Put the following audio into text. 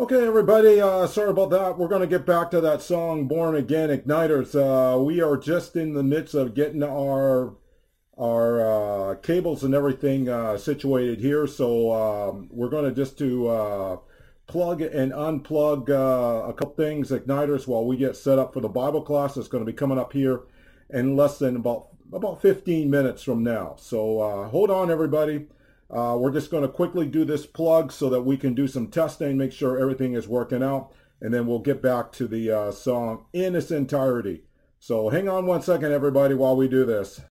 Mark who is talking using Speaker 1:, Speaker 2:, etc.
Speaker 1: Okay, everybody, sorry about that. We're going to get back to that song, Born Again Igniters. We are just in the midst of getting our cables and everything situated here. So we're going to just to plug and unplug a couple things, igniters, while we get set up for the Bible class that's going to be coming up here in less than about 15 minutes from now. So hold on, everybody. We're just going to quickly do this plug so that we can do some testing, make sure everything is working out, and then we'll get back to the song in its entirety. So hang on one second, everybody, while we do this.